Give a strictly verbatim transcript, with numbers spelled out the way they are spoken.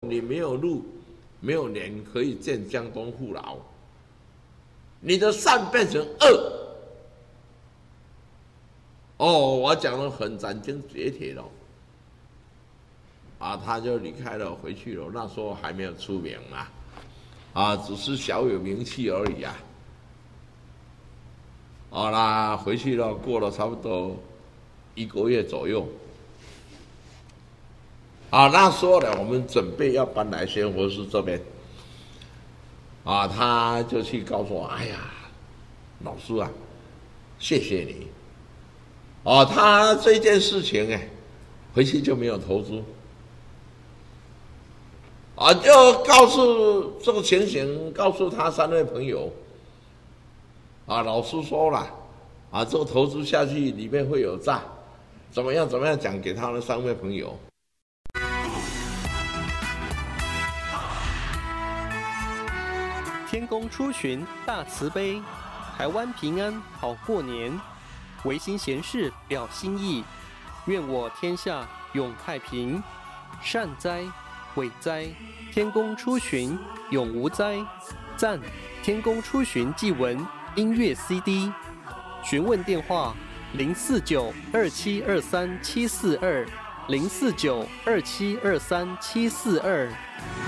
你没有路，没有脸可以见江东父老，你的善变成恶。哦，我讲得很斩钉截铁了。啊，他就离开了，回去了。那时候还没有出名嘛，啊，只是小有名气而已啊。好啦，回去了，过了差不多一个月左右。啊，那时候呢，我们准备要搬来仙佛寺这边。啊，他就去告诉我，哎呀，老师啊，谢谢你。哦，他这件事情哎，回去就没有投资。啊，就告诉这个情形，告诉他三位朋友。啊，老师说了，啊，这个投资下去里面会有诈，怎么样怎么样讲给他的三位朋友。 天公出巡大慈悲，台湾平安好过年，唯心闲事表心意，愿我天下永太平。善哉伟哉，天公出巡永无灾。赞天公出巡祭文音乐 C D， 询问电话零四九二七二三七四二零四九二七二三七四二。